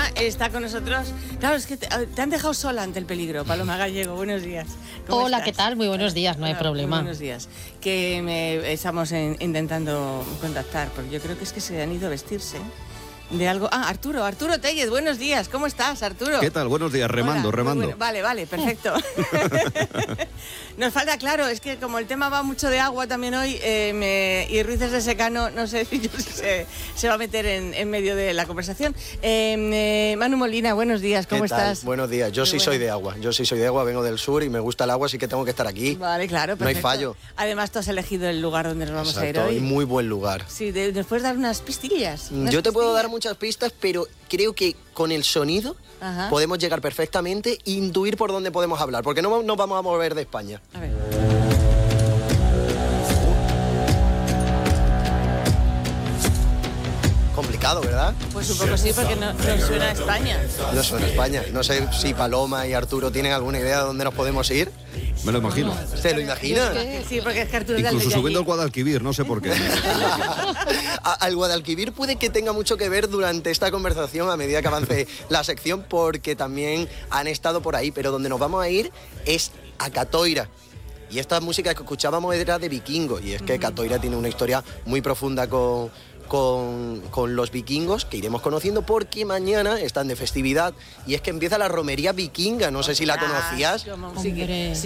Molina está con nosotros. Claro, es que te han dejado sola ante el peligro. Paloma Gallego, buenos días. Hola, ¿qué tal? Muy buenos días, no hay problema. Buenos días. Estamos intentando contactar, porque yo creo que se han ido a vestirse de algo. Arturo Tellez, buenos días. ¿Cómo estás, Arturo? ¿Qué tal? Buenos días, remando. Bueno. Vale, perfecto. Nos falta, claro, es que como el tema va mucho de agua también hoy, y Ruices de Secano, no sé si se va a meter en medio de la conversación. Manu Molina, buenos días, ¿cómo estás? Buenos días, yo sí soy de agua, vengo del sur y me gusta el agua, así que tengo que estar aquí. Vale, claro, perfecto. No hay fallo. Además, tú has elegido el lugar donde nos vamos a ir hoy. Y muy buen lugar. Sí, ¿nos puedes dar unas pistillas? Yo te puedo dar muchas pistas, pero creo que con el sonido podemos llegar perfectamente e intuir por dónde podemos hablar, porque no nos vamos a mover de España. A ver. Complicado, ¿verdad? Pues un poco sí, porque no suena a España. No suena a España. No sé si Paloma y Arturo tienen alguna idea de dónde nos podemos ir. Me lo imagino. ¿Se lo imagina? Sí, porque es que Arturo Incluso subiendo al Guadalquivir, no sé por qué. Al Guadalquivir puede que tenga mucho que ver durante esta conversación a medida que avance la sección, porque también han estado por ahí, pero donde nos vamos a ir es a Catoira. Y esta música que escuchábamos era de vikingos, y es que Catoira tiene una historia muy profunda con los vikingos, que iremos conociendo porque mañana están de festividad, y es que empieza la romería vikinga, no sé si la conocías. Sí,